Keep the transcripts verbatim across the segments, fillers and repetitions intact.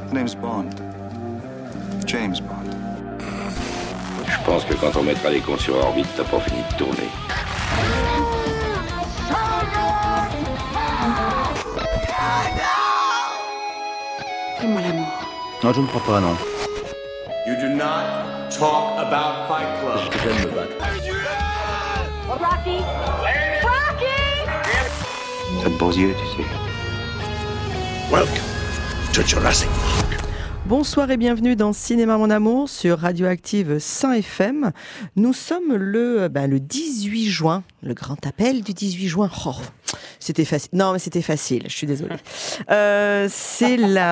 My name's Bond. James Bond. Je pense que quand on mettra les cons sur orbite, t'as pas fini de tourner. Fais-moi l'amour. Non, je ne crois pas, non. You do not talk about Fight Club. Je te me battre. Rocky! Rocky! T'as de beaux yeux, tu sais. Welcome to Jurassic Park. Bonsoir et bienvenue dans Cinéma Mon Amour sur Radioactive cent F M. Nous sommes le, ben, le dix-huit juin, le grand appel du dix-huit juin. Oh, c'était facile. Non, mais c'était facile, je suis désolée. Euh, c'est la...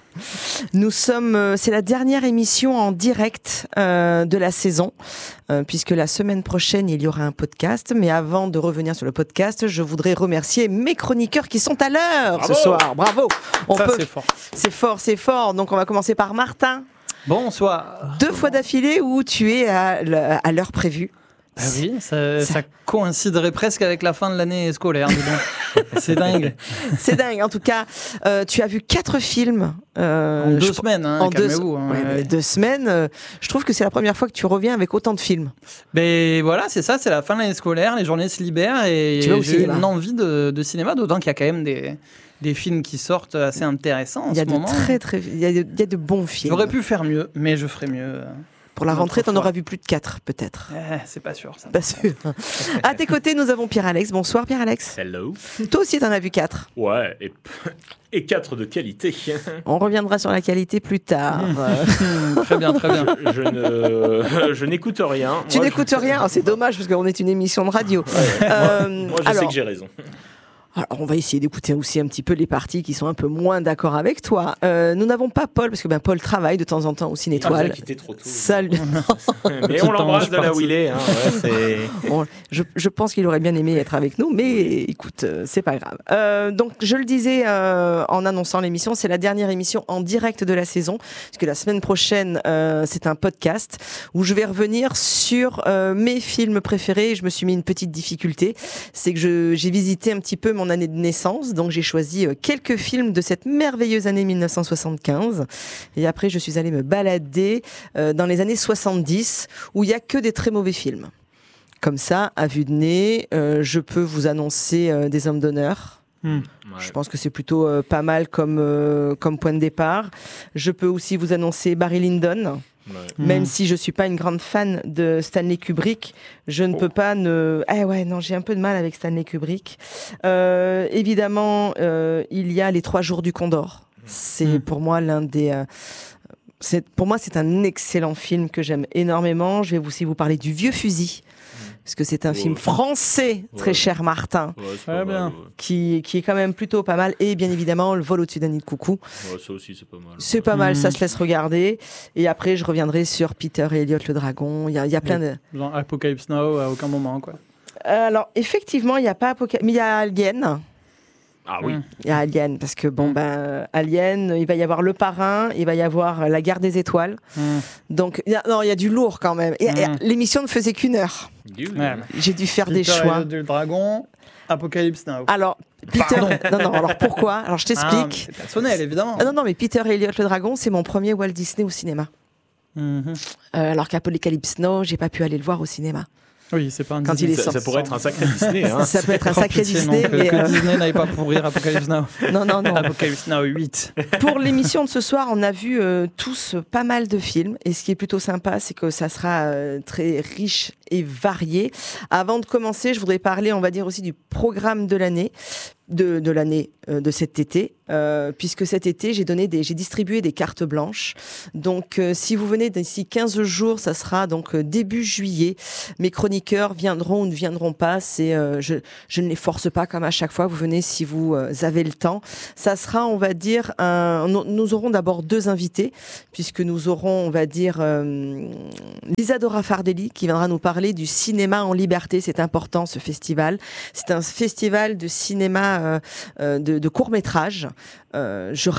Nous sommes, c'est la dernière émission en direct euh, de la saison, euh, puisque la semaine prochaine il y aura un podcast. Mais avant de revenir sur le podcast, je voudrais remercier mes chroniqueurs qui sont à l'heure Bravo ce soir. Bravo. On Ça peut... c'est fort. C'est fort, c'est fort. Donc on va commencer par Martin. Bonsoir. Deux fois d'affilée où tu es à, à l'heure prévue. Ah oui, ça, ça coïnciderait presque avec la fin de l'année scolaire, dis donc. C'est dingue. C'est dingue. En tout cas, euh, tu as vu quatre films. Euh, En deux je... semaines, hein, en deux... calmez-vous. Hein, ouais, ouais. deux semaines. Euh, je trouve que c'est la première fois que tu reviens avec autant de films. Mais voilà, c'est ça, c'est la fin de l'année scolaire, les journées se libèrent et Tu vas au j'ai cinéma. une envie de, de cinéma, d'autant qu'il y a quand même des, des films qui sortent assez intéressants en Il y a ce de moment. très très, il y a de, il y a de bons films. J'aurais pu faire mieux, mais je ferai mieux. Pour la rentrée, t'en fois. auras vu plus de quatre, peut-être. Eh, c'est pas sûr, ça. Pas sûr. À tes côtés, nous avons Pierre-Alex. Bonsoir, Pierre-Alex. Hello. Toi aussi, t'en as vu quatre. Ouais, et, et quatre de qualité. On reviendra sur la qualité plus tard. Euh, Très bien, très bien. Je, je ne, je n'écoute rien. tu Moi, n'écoutes je- rien. C'est dommage parce qu'on est une émission de radio. Ouais, Euh, moi, moi, je sais alors, que j'ai raison. Alors, on va essayer d'écouter aussi un petit peu les parties qui sont un peu moins d'accord avec toi. Euh, nous n'avons pas Paul, parce que ben, Paul travaille de temps en temps au Ah, Cinétoile. j'ai quitté trop tôt. Salut. Mais Petit on l'embrasse ange de là parti. où il est. Hein, ouais, c'est... Bon, je, je pense qu'il aurait bien aimé être avec nous, mais écoute, euh, c'est pas grave. Euh, donc, je le disais euh, en annonçant l'émission, c'est la dernière émission en direct de la saison, parce que la semaine prochaine, euh, c'est un podcast où je vais revenir sur euh, mes films préférés. Je me suis mis une petite difficulté, c'est que je, j'ai visité un petit peu mon année de naissance, donc j'ai choisi euh, quelques films de cette merveilleuse année mille neuf cent soixante-quinze, et après je suis allée me balader euh, dans les années soixante-dix, où il y a que des très mauvais films. Comme ça, à vue de nez, euh, je peux vous annoncer euh, des hommes d'honneur. Hmm. Je pense que c'est plutôt euh, pas mal comme, euh, comme point de départ. Je peux aussi vous annoncer Barry Lyndon. Ouais. Même Hmm. si je suis pas une grande fan de Stanley Kubrick, je ne Oh. peux pas ne... Ah ouais, non, j'ai un peu de mal avec Stanley Kubrick. Euh, évidemment, euh, il y a Les Trois Jours du Condor. C'est Hmm. pour moi l'un des... euh, c'est, pour moi, c'est un excellent film que j'aime énormément. Je vais aussi vous parler du Vieux Fusil, parce que c'est un Ouais. film français, très Ouais. cher Martin, Ouais, c'est Très pas bien. mal, ouais. qui, qui est quand même plutôt pas mal. Et bien évidemment, Le Vol au-dessus d'un nid de coucou. Ouais, ça aussi, c'est pas mal. C'est pas mal, Mhm. ça se laisse regarder. Et après, je reviendrai sur Peter et Elliot le dragon. Il y a, il y a plein de... Dans Apocalypse Now, à aucun moment, quoi. Euh, alors, effectivement, il n'y a pas Apocalypse, mais il y a Alien. Ah oui. Hmm. Il y a Alien, parce que bon, Mm. ben, euh, Alien, il va y avoir Le Parrain, il va y avoir euh, La Guerre des Étoiles. Hmm. Donc, il y a- non, il y a du lourd quand même. Et, et Mm. l'émission ne faisait qu'une heure. Dis-le. Ouais. J'ai dû faire des Peter choix. et le dragon, Apocalypse Now. Alors, Peter. Non, non, alors pourquoi? Alors, je Ah, mais t'explique. c'est personnel, évidemment. Ah non, non, mais Peter et Elliot le dragon, c'est mon premier Walt Disney au cinéma. Mhm. Euh, alors qu'Apocalypse Now, j'ai pas pu aller le voir au cinéma. Oui, c'est pas un Quand Disney. il est Ça, ça sorti. pourrait être un sacré Disney. Hein. Ça peut être un Oh, sacré pitié, Disney, non, que, mais que euh, Disney n'aille pas pourrir Apocalypse Now. non, non, non. Apocalypse Now huit. Pour l'émission de ce soir, on a vu euh, tous euh, pas mal de films. Et ce qui est plutôt sympa, c'est que ça sera euh, très riche et varié. Avant de commencer, je voudrais parler, on va dire aussi du programme de l'année. De, de l'année euh, de cet été, euh, puisque cet été j'ai donné des, j'ai distribué des cartes blanches. Donc euh, si vous venez d'ici quinze jours, ça sera donc euh, début juillet. Mes chroniqueurs viendront ou ne viendront pas. C'est euh, je, je ne les force pas comme à chaque fois. Vous venez si vous euh, avez le temps. Ça sera, on va dire, un, nous, nous aurons d'abord deux invités, puisque nous aurons, on va dire, euh, Isadora Fardelli qui viendra nous parler du cinéma en liberté. C'est important ce festival. C'est un festival de cinéma euh, euh, de, de court-métrage. Euh, je râle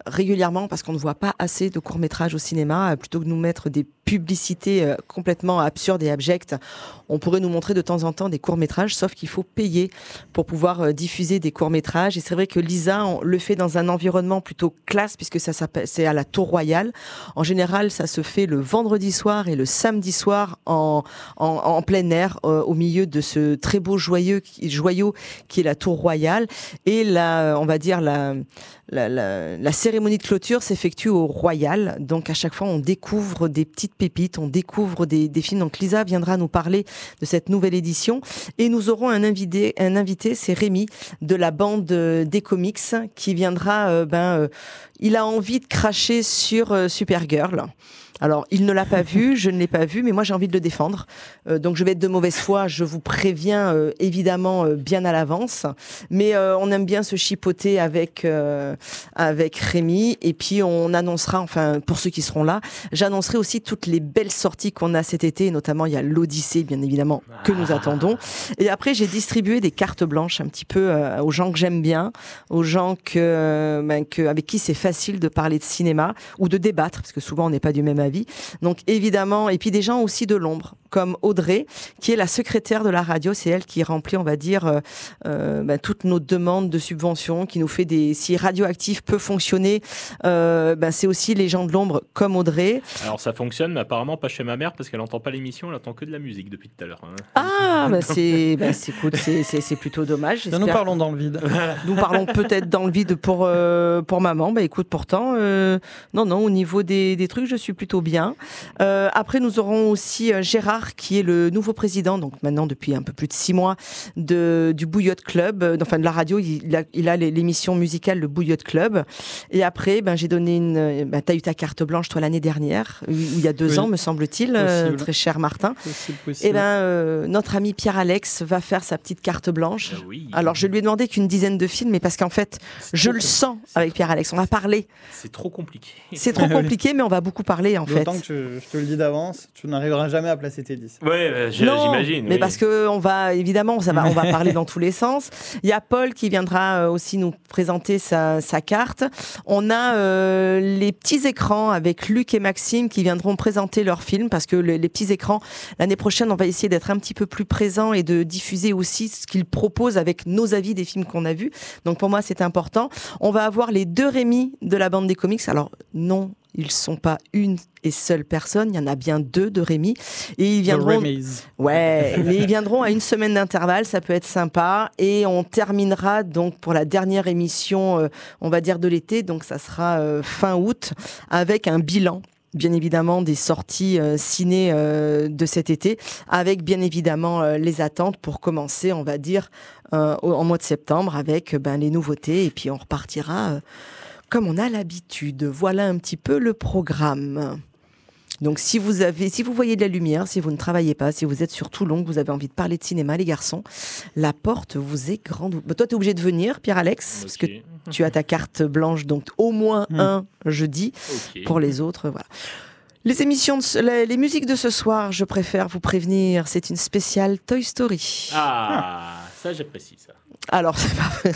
régulièrement parce qu'on ne voit pas assez de courts-métrages au cinéma. Plutôt que de nous mettre des publicités euh, complètement absurdes et abjectes, on pourrait nous montrer de temps en temps des courts-métrages, sauf qu'il faut payer pour pouvoir euh, diffuser des courts-métrages. Et c'est vrai que Lisa on le fait dans un environnement plutôt classe, puisque ça s'appelle, c'est à la Tour Royale. En général, ça se fait le vendredi soir et le samedi soir en, en, en plein air, euh, au milieu de ce très beau joyeux, joyau qui est la Tour Royale. Et la, on va dire la, la, la, la cérémonie de clôture s'effectue au Royal. Donc à chaque fois, on découvre des petites pépites, on découvre des, des films. Donc Lisa viendra nous parler de cette nouvelle édition. Et nous aurons un invité, un invité, c'est Rémi de la bande des comics qui viendra, euh, ben, euh, il a envie de cracher sur euh, Supergirl. Alors, il ne l'a pas vu, je ne l'ai pas vu, mais moi j'ai envie de le défendre. Euh, donc je vais être de mauvaise foi, je vous préviens euh, évidemment euh, bien à l'avance. Mais euh, on aime bien se chipoter avec, euh, avec Rémi. Et puis on annoncera, enfin pour ceux qui seront là, j'annoncerai aussi toutes les belles sorties qu'on a cet été. Et notamment, il y a l'Odyssée, bien évidemment, que nous attendons. Et après, j'ai distribué des cartes blanches un petit peu euh, aux gens que j'aime bien, aux gens que, euh, ben, que, avec qui c'est facile de parler de cinéma ou de débattre, parce que souvent on n'est pas du même avis. Donc évidemment, et puis des gens aussi de l'ombre, comme Audrey, qui est la secrétaire de la radio. C'est elle qui remplit, on va dire, euh, euh, bah, toutes nos demandes de subventions, qui nous fait des... Si Radioactif peut fonctionner, euh, bah, c'est aussi les gens de l'ombre, comme Audrey. Alors ça fonctionne, mais apparemment pas chez ma mère, parce qu'elle n'entend pas l'émission, elle entend que de la musique depuis tout à l'heure. Hein. Ah, bah c'est, bah c'est, écoute, c'est, c'est, c'est plutôt dommage. Nous parlons dans le vide. Nous parlons peut-être dans le vide pour, euh, pour maman. Bah écoute, pourtant, euh, non, non, au niveau des, des trucs, je suis plutôt bien. Euh, après, nous aurons aussi euh, Gérard, qui est le nouveau président, donc maintenant depuis un peu plus de six mois, de, du Bouillotte Club, euh, enfin de la radio. Il a, il a l'émission musicale Le Bouillotte Club. Et après, ben, j'ai donné une... Ben, t'as eu ta carte blanche, toi, l'année dernière, il y a deux oui. ans, me semble-t-il, euh, très cher Martin. Possible, possible. Et ben, euh, notre ami Pierre-Alex va faire sa petite carte blanche. Ah oui. Alors, je lui ai demandé qu'une dizaine de films, mais parce qu'en fait, c'est je le compliqué. sens avec Pierre-Alex. On va parler. C'est trop compliqué. C'est trop compliqué, mais on va beaucoup parler, en fait. D'autant que je, je te le dis d'avance, tu n'arriveras jamais à placer tes dix. Ouais, euh, j'imagine. Mais oui. parce que on va évidemment, ça va, on va parler dans tous les sens. Il y a Paul qui viendra aussi nous présenter sa, sa carte. On a euh, les petits écrans avec Luc et Maxime qui viendront présenter leur film, parce que le, les petits écrans, l'année prochaine, on va essayer d'être un petit peu plus présents et de diffuser aussi ce qu'ils proposent avec nos avis des films qu'on a vus. Donc pour moi, c'est important. On va avoir les deux Rémi de la bande des comics. Alors non, ils sont pas une et seule personne, il y en a bien deux de Rémi. Et ils viendront. Ouais, mais ils viendront à une semaine d'intervalle, ça peut être sympa. Et on terminera donc pour la dernière émission, euh, on va dire de l'été, donc ça sera euh, fin août, avec un bilan. Bien évidemment des sorties euh, ciné euh, de cet été, avec bien évidemment euh, les attentes pour commencer, on va dire, euh, en mois de septembre, avec ben, les nouveautés. Et puis on repartira euh, comme on a l'habitude. Voilà un petit peu le programme. Donc si vous avez, si vous voyez de la lumière, si vous ne travaillez pas, si vous êtes sur Toulon, que vous avez envie de parler de cinéma, les garçons, la porte vous est grande. Bah, toi, tu es obligé de venir, Pierre-Alex, okay. Parce que tu as ta carte blanche, donc au moins mmh. un jeudi. Okay. Pour les autres, voilà. Les émissions, de ce, les, les musiques de ce soir, je préfère vous prévenir, c'est une spéciale Toy Story. Ah, ça j'apprécie ça. Alors, c'est pas vrai.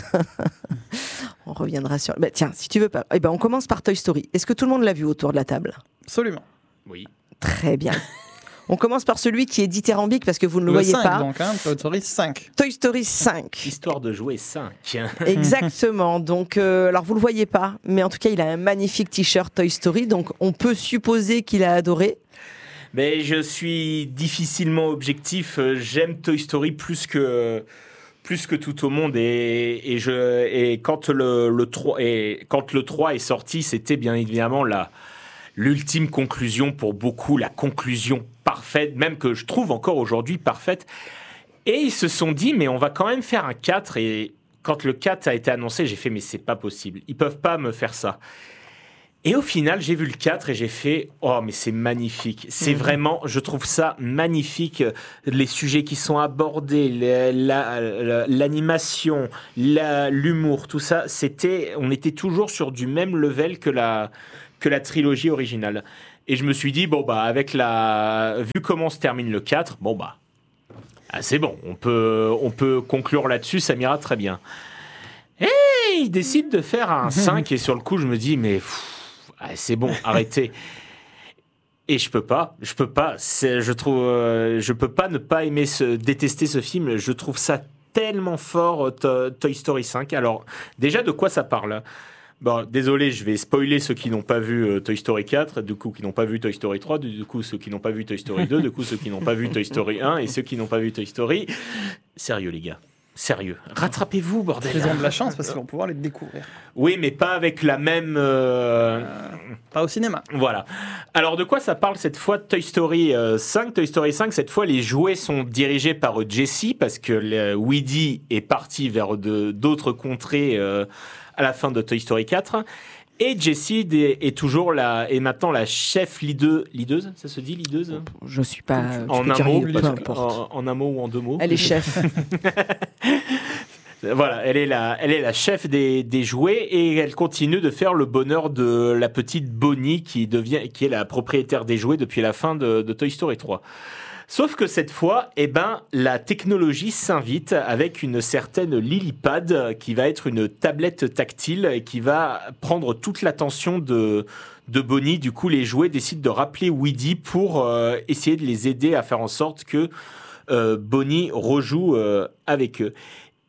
On reviendra sur... Bah, tiens, si tu veux pas... Eh ben, on commence par Toy Story. Est-ce que tout le monde l'a vu autour de la table ? Absolument. Oui. Très bien. On commence par celui qui est dithyrambique parce que vous ne le, le voyez cinq, pas. Donc, hein, Toy Story cinq. Toy Story cinq. Histoire de jouer cinq. Exactement. Donc, euh, alors vous le voyez pas, mais en tout cas, il a un magnifique t-shirt Toy Story. Donc, on peut supposer qu'il a adoré. Mais je suis difficilement objectif. J'aime Toy Story plus que plus que tout au monde et, et je et quand le le trois et quand le trois est sorti, c'était bien évidemment la l'ultime conclusion pour beaucoup, la conclusion parfaite, même que je trouve encore aujourd'hui parfaite. Et ils se sont dit, mais on va quand même faire un quatre. Et quand le quatre a été annoncé, j'ai fait, mais c'est pas possible. Ils peuvent pas me faire ça. Et au final, j'ai vu le quatre et j'ai fait, oh, mais c'est magnifique. C'est mmh. vraiment, je trouve ça magnifique. Les sujets qui sont abordés, la, la, l'animation, la, l'humour, tout ça, c'était, on était toujours sur du même level que la... que la trilogie originale. Et je me suis dit, bon, bah, avec la... vu comment se termine le quatre, bon, bah, ah, c'est bon, on peut, on peut conclure là-dessus, ça m'ira très bien. Et il décide de faire un cinq et sur le coup, je me dis, mais pff, ah, c'est bon, arrêtez. Et je peux pas, je peux pas. C'est, je trouve, euh, je peux pas ne pas aimer ce, détester ce film. Je trouve ça tellement fort, to- Toy Story cinq. Alors, déjà, de quoi ça parle ? Bon, désolé, je vais spoiler ceux qui n'ont pas vu euh, Toy Story quatre, du coup qui n'ont pas vu Toy Story trois, du coup ceux qui n'ont pas vu Toy Story deux, du coup ceux qui n'ont pas vu Toy Story un et ceux qui n'ont pas vu Toy Story. Sérieux les gars, sérieux. Rattrapez-vous, bordel. Ils ont de la chance parce qu'ils vont pouvoir les découvrir. Oui, mais pas avec la même... euh, Euh, pas au cinéma. Voilà. Alors, de quoi ça parle cette fois Toy Story euh, cinq Toy Story cinq, cette fois, les jouets sont dirigés par euh, Jessie parce que le, Woody est parti vers de, d'autres contrées euh, à la fin de Toy Story quatre. Et Jessie est, est toujours la, est maintenant la chef leader, leaduse, ça se dit leaduse Je suis pas. tu en peux un dire mot, peu parce que- importe. en, en un mot ou en deux mots. Elle est chef. Voilà, elle est la, elle est la chef des, des jouets et elle continue de faire le bonheur de la petite Bonnie qui devient, qui est la propriétaire des jouets depuis la fin de, de Toy Story trois. Sauf que cette fois, eh ben, la technologie s'invite avec une certaine Lilypad qui va être une tablette tactile et qui va prendre toute l'attention de, de Bonnie. Du coup, les jouets décident de rappeler Woody pour euh, essayer de les aider à faire en sorte que euh, Bonnie rejoue euh, avec eux.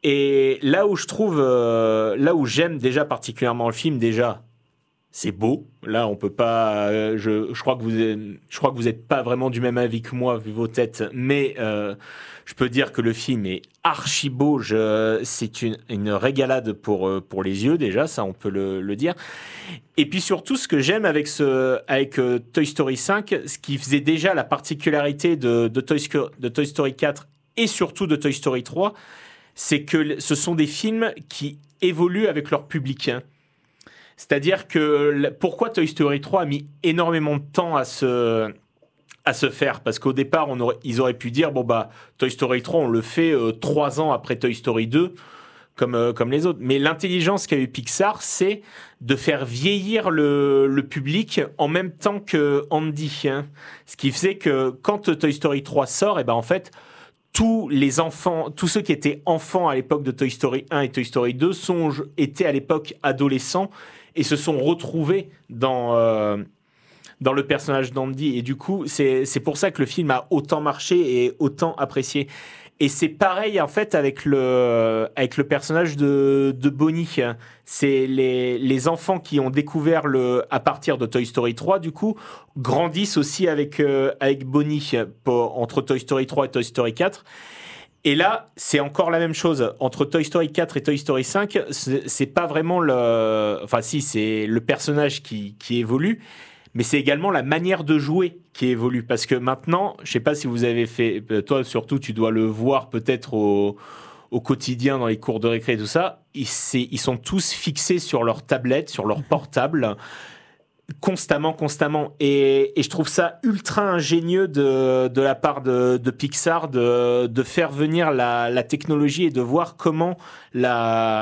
Et là où je trouve, euh, là où j'aime déjà particulièrement le film, déjà, c'est beau. Là, on peut pas. Euh, je, je crois que vous, êtes, je crois que vous êtes pas vraiment du même avis que moi vu vos têtes, mais euh, je peux dire que le film est archi beau. Je, c'est une, une régalade pour pour les yeux déjà, ça on peut le, le dire. Et puis surtout, ce que j'aime avec ce, avec euh, Toy Story cinq, ce qui faisait déjà la particularité de de Toy, de Toy Story quatre et surtout de Toy Story trois, c'est que ce sont des films qui évoluent avec leur public. Hein. C'est-à-dire que pourquoi Toy Story trois a mis énormément de temps à se, à se faire ? Parce qu'au départ, on aurait, ils auraient pu dire, bon bah, Toy Story trois, on le fait euh, trois ans après Toy Story deux, comme, euh, comme les autres. Mais l'intelligence qu'a eu Pixar, c'est de faire vieillir le, le public en même temps que Andy. Hein. Ce qui faisait que quand Toy Story trois sort, et ben en fait... tous les enfants, tous ceux qui étaient enfants à l'époque de Toy Story un et Toy Story deux sont, étaient à l'époque adolescents et se sont retrouvés dans, euh, dans le personnage d'Andy. Et du coup, c'est, c'est pour ça que le film a autant marché et autant apprécié. Et c'est pareil, en fait, avec le, avec le personnage de, de Bonnie. C'est les, les enfants qui ont découvert le, à partir de Toy Story trois, du coup, grandissent aussi avec, euh, avec Bonnie pour, entre Toy Story trois et Toy Story quatre. Et là, c'est encore la même chose. Entre Toy Story quatre et Toy Story cinq, c'est, c'est pas vraiment le... Enfin, si, c'est le personnage qui, qui évolue, mais c'est également la manière de jouer qui évolue. Parce que maintenant, je sais pas si vous avez fait... Toi, surtout, tu dois le voir peut-être au, au quotidien dans les cours de récré et tout ça. Ils, c'est, ils sont tous fixés sur leur tablette, sur leur portable, constamment, constamment. Et, et je trouve ça ultra ingénieux de, de la part de, de Pixar de, de faire venir la, la technologie et de voir comment la...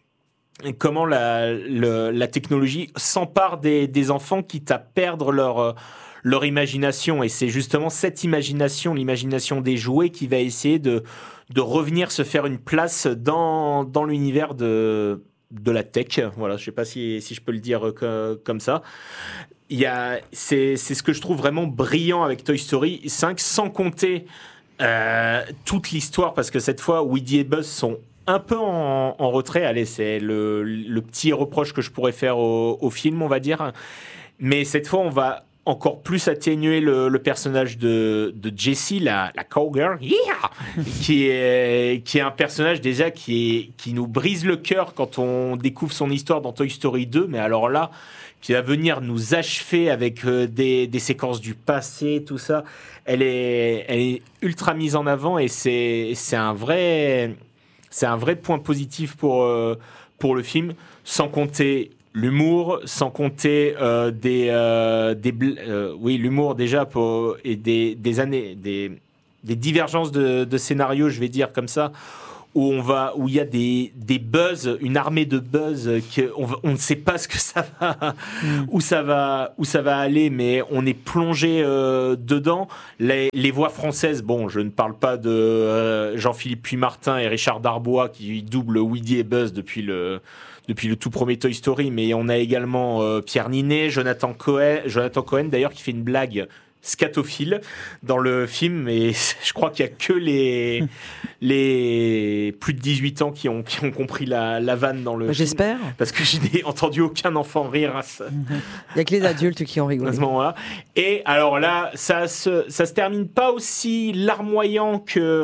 comment la, le, la technologie s'empare des, des enfants, quitte à perdre leur, leur imagination. Et c'est justement cette imagination, l'imagination des jouets, qui va essayer de, de revenir se faire une place dans, dans l'univers de, de la tech. Voilà, je ne sais pas si, si je peux le dire que, comme ça. Il y a, c'est, c'est ce que je trouve vraiment brillant avec Toy Story cinq, sans compter euh, toute l'histoire, parce que cette fois, Woody et Buzz sont un peu en, en retrait. Allez, c'est le, le petit reproche que je pourrais faire au, au film, on va dire. Mais cette fois, on va encore plus atténuer le, le personnage de, de Jessie, la, la cowgirl, yeah qui, est, qui est un personnage déjà qui, est, qui nous brise le cœur quand on découvre son histoire dans Toy Story deux. Mais alors là, qui va venir nous achever avec euh, des, des séquences du passé, tout ça. Elle est, elle est ultra mise en avant et c'est, c'est un vrai... C'est un vrai point positif pour, euh, pour le film, sans compter l'humour, sans compter euh, des, euh, des euh, oui, l'humour déjà pour, et des, des années, des, des divergences de, de scénarios, je vais dire comme ça, où on va, où il y a des, des buzz, une armée de buzz, que on, on ne sait pas ce que ça va, mm. où ça va, où ça va aller, mais on est plongé euh, dedans. Les, les voix françaises, bon, je ne parle pas de euh, Jean-Philippe Puy-Martin et Richard Darbois qui doublent Woody et Buzz depuis le depuis le tout premier Toy Story, mais on a également euh, Pierre Ninet, Jonathan Cohen, Jonathan Cohen d'ailleurs qui fait une blague scatophile dans le film, et je crois qu'il y a que les les plus de dix-huit ans qui ont qui ont compris la, la vanne dans le J'espère. film, parce que je n'ai entendu aucun enfant rire à ça. Il n'y a que les adultes qui ont rigolé. À ce moment-là. Et alors là, ça se, ça se termine pas aussi larmoyant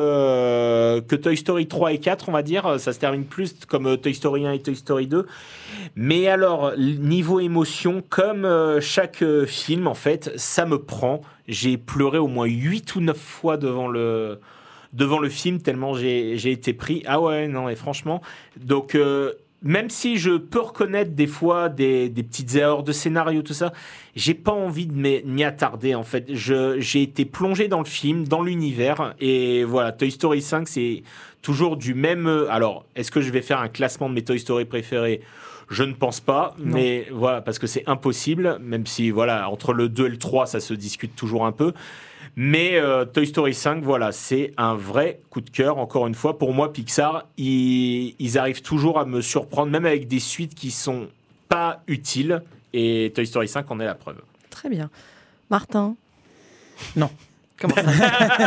que, que Toy Story trois et quatre, on va dire. Ça se termine plus comme Toy Story un et Toy Story deux. Mais alors, niveau émotion, comme euh, chaque euh, film, en fait, ça me prend. J'ai pleuré au moins huit ou neuf fois devant le, devant le film, tellement j'ai, j'ai été pris. Ah ouais, non, et franchement. Donc... Euh, Même si je peux reconnaître des fois des, des petites erreurs de scénario, tout ça, j'ai pas envie de m'y, m'y attarder en fait. Je, j'ai été plongé dans le film, dans l'univers, et voilà, Toy Story cinq, c'est toujours du même... Alors, est-ce que je vais faire un classement de mes Toy Story préférés ? Je ne pense pas, non. Mais voilà, parce que c'est impossible, même si voilà, entre le deux et le trois, ça se discute toujours un peu. Mais euh, Toy Story cinq, voilà, c'est un vrai coup de cœur. Encore une fois, pour moi, Pixar, ils, ils arrivent toujours à me surprendre, même avec des suites qui sont pas utiles. Et Toy Story cinq en est la preuve. Très bien. Martin ? Non. Comment ça ?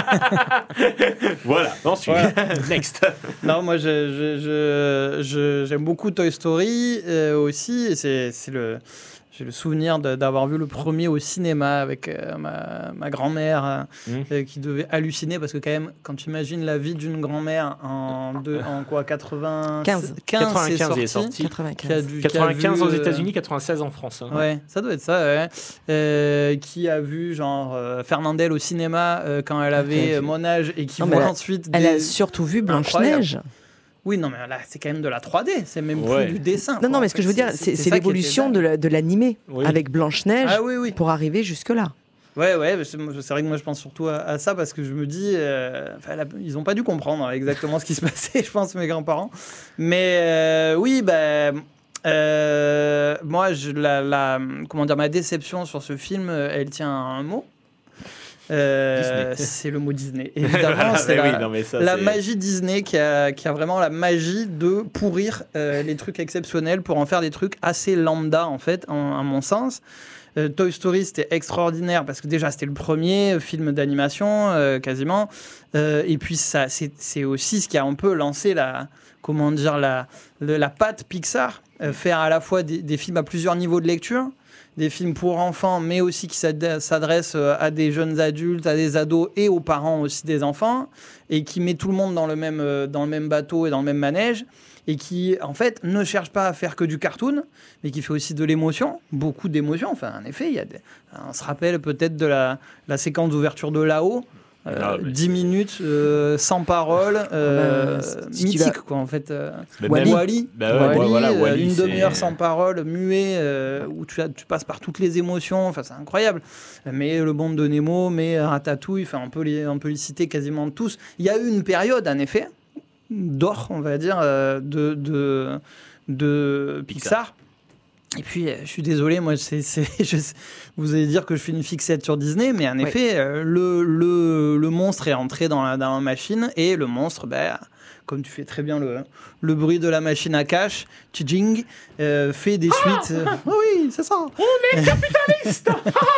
Voilà, ensuite, voilà. Next. Non, moi, je, je, je, je, j'aime beaucoup Toy Story euh, aussi. Et c'est, c'est le... J'ai le souvenir de, d'avoir vu le premier au cinéma avec euh, ma, ma grand-mère euh, mmh. euh, qui devait halluciner parce que quand même, quand tu imagines la vie d'une grand-mère en, deux, en quoi, quatre-vingt-quinze, quatre-vingt-quinze, c'est il est sorti. quatre-vingt-quinze, qui a dû, quatre-vingt-quinze qui a vu, aux États-Unis, quatre-vingt-seize en France. Hein. Ouais, ça doit être ça, ouais. Euh, qui a vu genre euh, Fernandel au cinéma euh, quand elle avait euh, mon âge et qui non, voit elle a, ensuite. Elle des... a surtout vu Blanche-Neige. Oui, non, mais là, c'est quand même de la trois D, c'est même ouais. plus du dessin. Non, quoi. non, mais ce que je veux dire, c'est, c'est, c'est l'évolution de, la, de l'animé oui. avec Blanche-Neige ah, oui, oui. pour arriver jusque-là. Ouais, ouais, c'est, c'est vrai que moi je pense surtout à, à ça parce que je me dis, euh, là, ils n'ont pas dû comprendre exactement ce qui se passait, je pense, mes grands-parents. Mais euh, oui, bah, euh, moi, je, la, la, comment dire, ma déception sur ce film, elle tient à un mot. Euh, c'est le mot Disney. Évidemment, c'est la, oui, non, ça, la c'est... magie Disney qui a, qui a vraiment la magie de pourrir euh, les trucs exceptionnels pour en faire des trucs assez lambda, en fait, en, à mon sens. Euh, Toy Story, c'était extraordinaire parce que déjà, c'était le premier film d'animation, euh, quasiment. Euh, et puis, ça, c'est, c'est aussi ce qui a un peu lancé la, comment dire, la, la, la patte Pixar. Euh, faire à la fois des, des films à plusieurs niveaux de lecture, des films pour enfants, mais aussi qui s'adressent à des jeunes adultes, à des ados et aux parents aussi des enfants, et qui met tout le monde dans le même, dans le même bateau et dans le même manège, et qui, en fait, ne cherche pas à faire que du cartoon, mais qui fait aussi de l'émotion, beaucoup d'émotions. Enfin, en effet, il y a des... on se rappelle peut-être de la, la séquence d'ouverture de Là-haut, Euh, ah, dix minutes euh, sans parole, euh, bah, si mythique vas... quoi en fait. Euh, Wall-E, Wall-E, bah ouais, Wall-E, voilà, euh, Wall-E, une c'est... demi-heure sans parole, muet, euh, où tu, as, tu passes par toutes les émotions. Enfin, c'est incroyable. Mais le Monde de Nemo, mais Ratatouille, enfin, on peut les, on peut les citer quasiment tous. Il y a eu une période, en effet, d'or, on va dire, euh, de, de, de Pixar. Pixar. Et puis, je suis désolé, moi, c'est, c'est, je, vous allez dire que je fais une fixette sur Disney, mais en oui. effet, euh, le, le, le monstre est entré dans la, dans la machine, et le monstre, ben, comme tu fais très bien le, le bruit de la machine à cash, tching, euh, fait des ah suites. Euh, oui, c'est ça. On est capitaliste.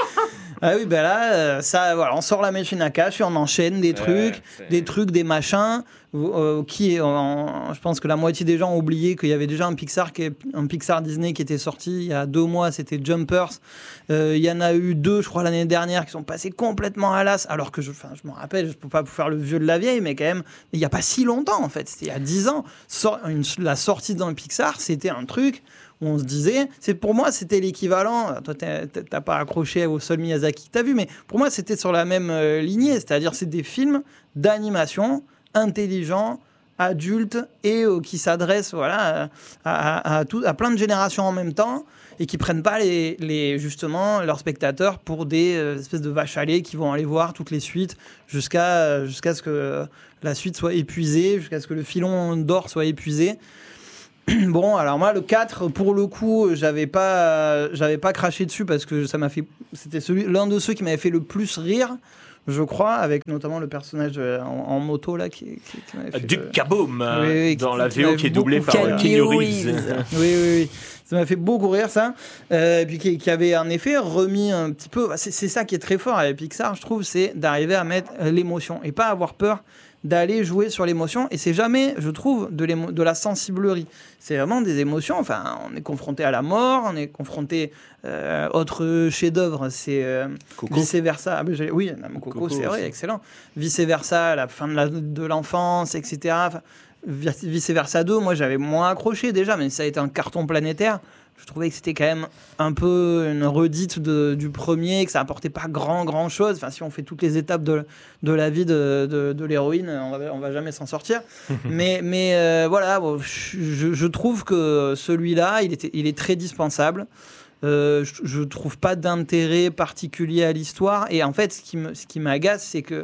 Ah oui, ben là, ça, voilà, on sort la machine à cash et on enchaîne des trucs, ouais, des trucs, des machins. Euh, qui est, en, je pense que la moitié des gens ont oublié qu'il y avait déjà un Pixar, qui est, un Pixar Disney qui était sorti il y a deux mois, c'était Jumpers. Euh, il y en a eu deux, je crois, l'année dernière, qui sont passés complètement à l'as. Alors que je, je me rappelle, je ne peux pas vous faire le vieux de la vieille, mais quand même, il n'y a pas si longtemps, en fait. C'était il y a dix ans. Sor, une, la sortie dans le Pixar, c'était un truc où on se disait, c'est, pour moi, c'était l'équivalent. Toi, tu n'as pas accroché au seul Miyazaki que tu as vu, mais pour moi, c'était sur la même euh, lignée. C'est-à-dire, c'est des films d'animation intelligents, adultes et euh, qui s'adressent voilà, à, à, à, tout, à plein de générations en même temps et qui ne prennent pas les, les, justement leurs spectateurs pour des euh, espèces de vaches à lait qui vont aller voir toutes les suites jusqu'à, jusqu'à ce que la suite soit épuisée, jusqu'à ce que le filon d'or soit épuisé. Bon, alors moi, le quatre, pour le coup, j'avais pas, j'avais pas craché dessus parce que ça m'a fait, c'était celui, l'un de ceux qui m'avait fait le plus rire. je crois, avec notamment le personnage euh, en, en moto là qui, qui, qui m'avait fait Duke le- Kaboom, Oui, oui, dans qui- la qui V O m'avait qui est doublée beaucoup par fait euh, Keanu Keanu Reeves. Reeves. Oui, oui, oui. Ça m'a fait beaucoup rire, ça. Euh, et puis qui, qui avait en effet remis un petit peu. C'est, c'est ça qui est très fort avec Pixar, je trouve, c'est d'arriver à mettre euh, l'émotion et pas avoir peur d'aller jouer sur l'émotion. Et c'est jamais, je trouve, de, l'émo- de la sensiblerie. C'est vraiment des émotions. Enfin, on est confronté à la mort, on est confronté. Euh, autre chef-d'œuvre, c'est euh, Coco. vice versa. Ah, ben, j'ai- oui, non, mais Coco, Coco c'est vrai, aussi. excellent. Vice versa, la fin de, la, de l'enfance, et cetera. Enfin, vice versa deux, moi j'avais moins accroché déjà, mais ça a été un carton planétaire. Je trouvais que c'était quand même un peu une redite de, du premier, que ça apportait pas grand grand chose. Enfin, si on fait toutes les étapes de, de la vie de, de, de l'héroïne, on va, on va jamais s'en sortir. mais mais euh, voilà, bon, je, je trouve que celui-là, il, était, il est très dispensable. Euh, je, je trouve pas d'intérêt particulier à l'histoire. Et en fait, ce qui, me, ce qui m'agace, c'est que,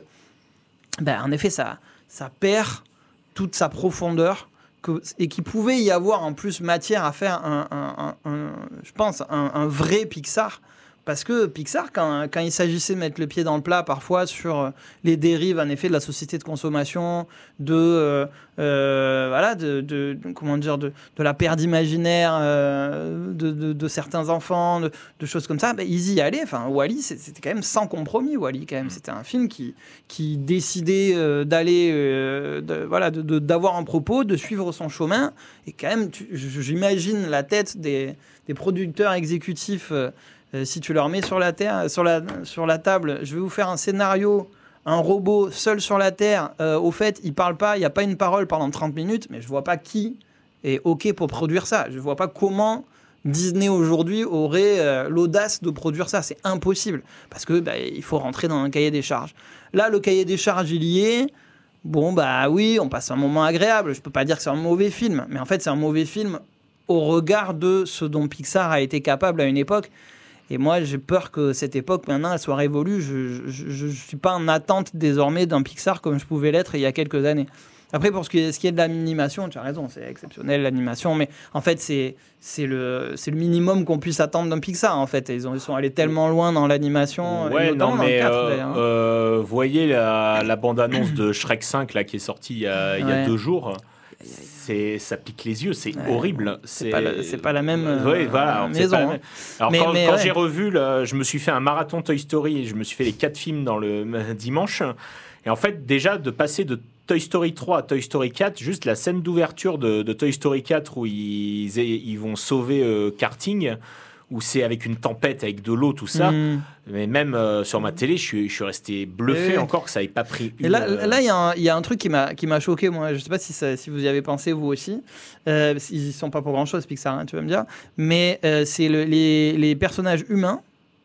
ben, en effet, ça, ça perd toute sa profondeur. Que, et qu'il pouvait y avoir en plus matière à faire un, un, un, un je pense un, un vrai Pixar, parce que Pixar, quand, quand il s'agissait de mettre le pied dans le plat parfois sur les dérives en effet de la société de consommation, de euh, euh, voilà de, de, de comment dire de, de la perte d'imaginaire euh, de, de, de certains enfants, de, de choses comme ça, ben, ils y allaient. Enfin, Wall-E, c'était quand même sans compromis. Wall-E, quand même, c'était un film qui qui décidait euh, d'aller euh, de, voilà de, de, d'avoir un propos, de suivre son chemin. Et quand même, tu, j'imagine la tête des, des producteurs exécutifs. Euh, Euh, si tu leur mets sur la, terre, sur, la, sur la table, je vais vous faire un scénario, un robot seul sur la Terre, euh, au fait, il parle pas, il n'y a pas une parole pendant trente minutes, mais je vois pas qui est OK pour produire ça. Je vois pas comment Disney aujourd'hui aurait euh, l'audace de produire ça. C'est impossible, parce que bah, il faut rentrer dans un cahier des charges. Là, le cahier des charges, il y est. Bon, bah oui, on passe un moment agréable. Je peux pas dire que c'est un mauvais film, mais en fait, c'est un mauvais film au regard de ce dont Pixar a été capable à une époque. Et moi, j'ai peur que cette époque, maintenant, elle soit révolue. Je ne suis pas en attente désormais d'un Pixar comme je pouvais l'être il y a quelques années. Après, pour ce qui est, ce qui est de l'animation, tu as raison, c'est exceptionnel l'animation, mais en fait, c'est, c'est, le, c'est le minimum qu'on puisse attendre d'un Pixar, en fait. Ils, ont, ils sont allés tellement loin dans l'animation, Ouais, notamment non, dans mais le quatre, euh, d'ailleurs. euh, vous voyez la, la bande-annonce de Shrek cinq là, qui est sortie il y a, il y a Ouais. deux jours. C'est, ça pique les yeux, c'est Ouais. horrible. C'est pas la- c'est pas la même, euh, Ouais, voilà, alors, c'est maison, pas la hein. même. Alors Mais- quand, mais quand ouais. j'ai revu, là, je me suis fait un marathon Toy Story et je me suis fait les quatre films dans le dimanche. Et en fait, déjà de passer de Toy Story trois à Toy Story quatre, juste la scène d'ouverture de, de Toy Story quatre où ils, ils vont sauver euh, Karting, où c'est avec une tempête, avec de l'eau, tout ça. Mm. Mais même euh, sur ma télé, je suis, je suis resté bluffé Oui. encore que ça n'ait pas pris une... Et là, euh, là, il y, a un- il y a un truc qui m'a, qui m'a choqué, moi. Je sais pas si, ça- si vous y avez pensé, vous aussi. Euh, ils y sont pas pour grand-chose, Pixar, hein, tu vas me dire. Mais euh, c'est le- les, les personnages humains.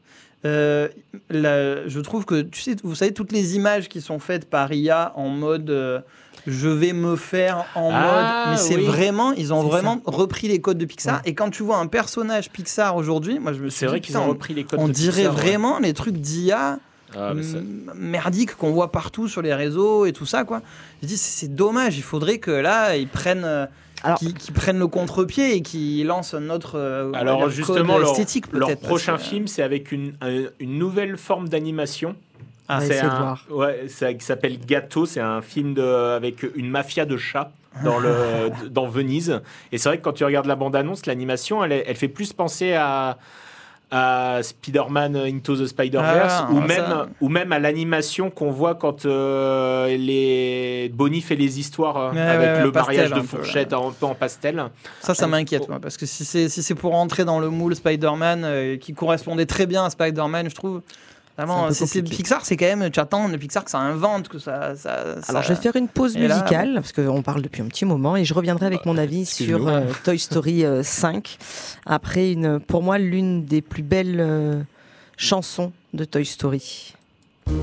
Euh, la- je trouve que, tu sais, vous savez, toutes les images qui sont faites par I A en mode... euh, je vais me faire en Ah, mode... Mais c'est oui. vraiment... Ils ont C'est vraiment repris les codes de Pixar. Ouais. Et quand tu vois un personnage Pixar aujourd'hui, moi, je me suis c'est dit, vrai qu'ils putain, ont repris les codes on de dirait Pixar, ouais. vraiment les trucs d'I A... Ah, mais ça- m- merdique qu'on voit partout sur les réseaux et tout ça, quoi. Je dis c'est, c'est dommage, il faudrait que là ils prennent euh, Alors- qu'ils, qu'ils prennennent le contre-pied et qu'ils lancent notre euh, on va Alors dire, justement, code leur, esthétique leur peut-être, prochain parce que- film, c'est avec une, un- une nouvelle forme d'animation. Ah, Ouais, c'est essayer de un, voir. ouais, c'est- qui s'appelle Gâteau. C'est un film de, avec une mafia de chats dans, le, dans Venise. Et c'est vrai que quand tu regardes la bande-annonce, l'animation, elle, est- elle fait plus penser à, à Spider-Man Into the Spider-Verse Ah, ou, ça- même, ou même à l'animation qu'on voit quand euh, les Bonnie fait les histoires euh, Ouais, avec ouais, le pastel, mariage un de peu, fourchette un peu en pastel. ça ça m'inquiète moi, parce que si c'est, si c'est pour rentrer dans le moule Spider-Man euh, qui correspondait très bien à Spider-Man, je trouve C'est un vraiment peu c'est, c'est compliqué. Pixar, c'est quand même tu attends de Pixar que ça invente, que ça, ça, Alors, ça- je vais faire une pause Et là, musicale, parce qu'on parle depuis un petit moment, et je reviendrai avec mon avis excuse-nous. sur euh, Toy Story euh, cinq, après, une, pour moi, l'une des plus belles euh, chansons de Toy Story.